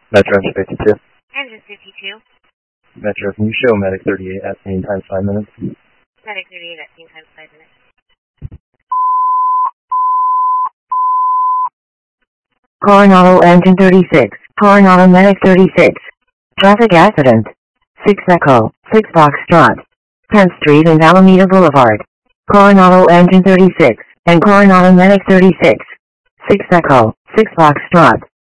Metro Engine 52. Engine 52. Metro, can you show Medic 38 at scene times 5 minutes? Medic 38 at scene times 5 minutes. Coronado Engine 36. Coronado Medic 36. Traffic accident. 6 Echo, 6 Foxtrot. 10th Street and Alameda Boulevard. Coronado Engine 36 and Coronado Medic 36. 6 Echo, 6 Foxtrot.